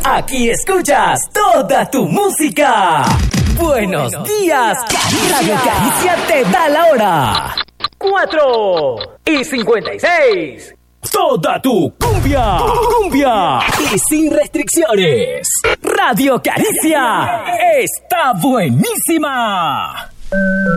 Aquí escuchas toda tu música. Buenos días, Radio Caricia te da la hora. 4:56. Toda tu cumbia y sin restricciones. Radio Caricia está buenísima.